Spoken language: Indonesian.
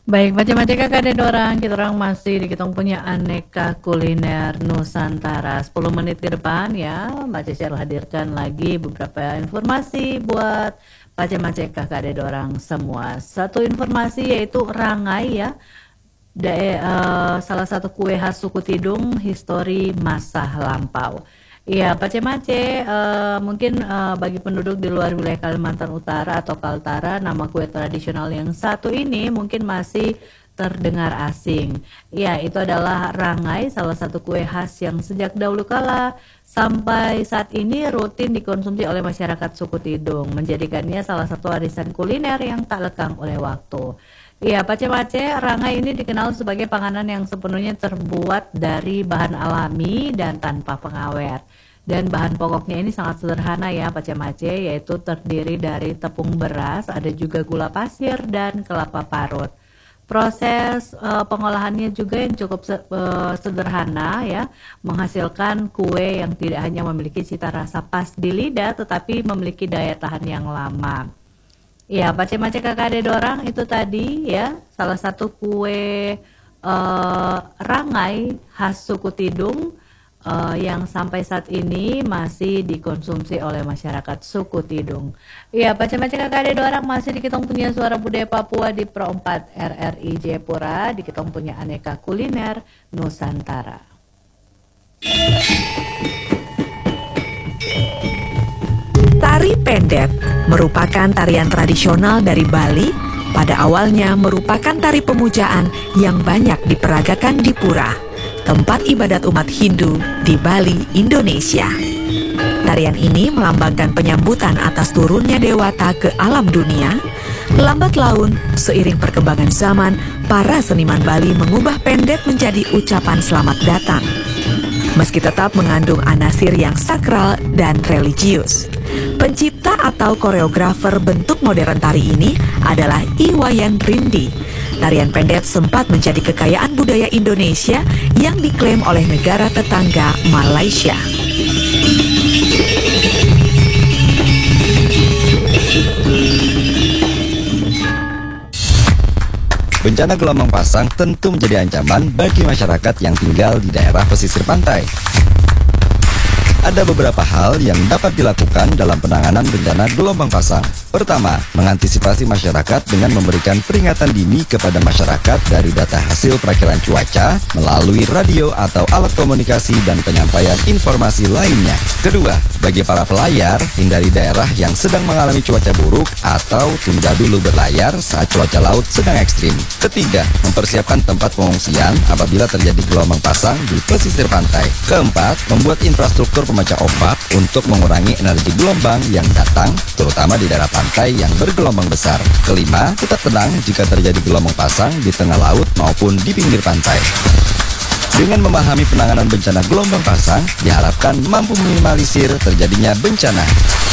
Baik, macam-macam kakak ada orang, kita orang masih di kita punya aneka kuliner Nusantara. 10 menit ke depan ya, Mbak Cece hadirkan lagi beberapa informasi buat macam-macam kakak ada orang semua. Satu informasi yaitu rangai ya, salah satu kue khas suku Tidung, histori masa lampau. Iya, pace-mace, mungkin bagi penduduk di luar wilayah Kalimantan Utara atau Kaltara, nama kue tradisional yang satu ini mungkin masih terdengar asing. Iya, itu adalah rangai, salah satu kue khas yang sejak dahulu kala sampai saat ini rutin dikonsumsi oleh masyarakat suku Tidung, menjadikannya salah satu warisan kuliner yang tak lekang oleh waktu. Iya, pace-pace, rangai ini dikenal sebagai panganan yang sepenuhnya terbuat dari bahan alami dan tanpa pengawet. Dan bahan pokoknya ini sangat sederhana ya, pace-pace, yaitu terdiri dari tepung beras, ada juga gula pasir dan kelapa parut. Proses pengolahannya juga yang cukup sederhana ya, menghasilkan kue yang tidak hanya memiliki cita rasa pas di lidah, tetapi memiliki daya tahan yang lama. Ya, pace-mace kakak ada dorang itu tadi ya, salah satu kue rangai khas suku Tidung yang sampai saat ini masih dikonsumsi oleh masyarakat suku Tidung. Ya, pace-mace kakak ada dorang masih di Kitong punya Suara Budaya Papua di Pro 4 RRI Jayapura, di Kitong punya aneka kuliner Nusantara. Tari pendet merupakan tarian tradisional dari Bali. Pada awalnya merupakan tari pemujaan yang banyak diperagakan di pura, tempat ibadat umat Hindu di Bali, Indonesia. Tarian ini melambangkan penyambutan atas turunnya dewata ke alam dunia. Lambat laun, seiring perkembangan zaman, para seniman Bali mengubah pendet menjadi ucapan selamat datang, meski tetap mengandung anasir yang sakral dan religius. Pencipta atau koreografer bentuk modern tari ini adalah Iwayan Rindi. Tarian pendet sempat menjadi kekayaan budaya Indonesia yang diklaim oleh negara tetangga Malaysia. Bencana gelombang pasang tentu menjadi ancaman bagi masyarakat yang tinggal di daerah pesisir pantai. Ada beberapa hal yang dapat dilakukan dalam penanganan bencana gelombang pasang. Pertama, mengantisipasi masyarakat dengan memberikan peringatan dini kepada masyarakat dari data hasil perakiraan cuaca melalui radio atau alat komunikasi dan penyampaian informasi lainnya. Kedua, bagi para pelayar, hindari daerah yang sedang mengalami cuaca buruk atau tunda dulu berlayar saat cuaca laut sedang ekstrim. Ketiga, mempersiapkan tempat pengungsian apabila terjadi gelombang pasang di pesisir pantai. Keempat, membuat infrastruktur pemecah ombak untuk mengurangi energi gelombang yang datang, terutama di daerah pantai yang bergelombang besar. Kelima, tetap tenang jika terjadi gelombang pasang di tengah laut maupun di pinggir pantai. Dengan memahami penanganan bencana gelombang pasang, diharapkan mampu meminimalisir terjadinya bencana.